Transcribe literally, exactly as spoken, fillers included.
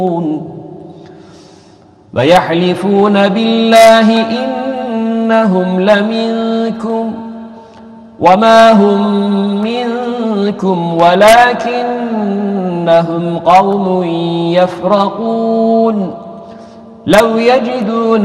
ويحلفون بالله إنهم لمنكم وما هم منكم ولكنهم قوم يفرقون لو يجدون